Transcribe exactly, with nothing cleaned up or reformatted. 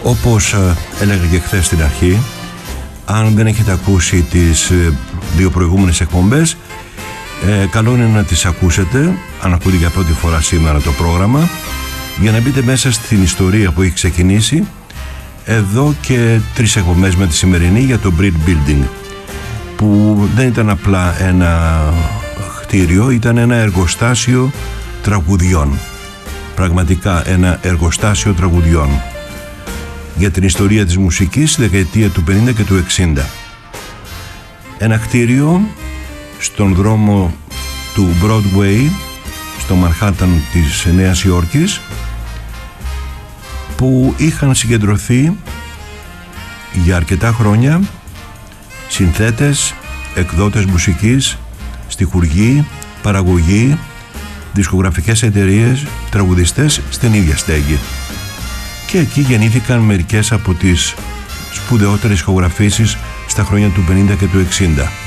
Όπως έλεγα και χθες στην αρχή, αν δεν έχετε ακούσει τις δύο προηγούμενες εκπομπές, ε, καλό είναι να τις ακούσετε, αν ακούτε για πρώτη φορά σήμερα το πρόγραμμα, για να μπείτε μέσα στην ιστορία που έχει ξεκινήσει εδώ και τρεις εκπομπές με τη σημερινή για το Brit Building, που δεν ήταν απλά ένα κτίριο, ήταν ένα εργοστάσιο τραγουδιών. Πραγματικά ένα εργοστάσιο τραγουδιών για την ιστορία της μουσικής στη δεκαετία του πενήντα και του εξήντα. Ένα κτίριο στον δρόμο του Broadway στο Manhattan της Νέας Υόρκης, που είχαν συγκεντρωθεί για αρκετά χρόνια συνθέτες, εκδότες μουσικής, στιχουργοί, παραγωγοί, δισκογραφικές εταιρείες, τραγουδιστές στην ίδια στέγη. Και εκεί γεννήθηκαν μερικές από τις σπουδαιότερες ηχογραφήσεις στα χρόνια του πενήντα και του εξήντα.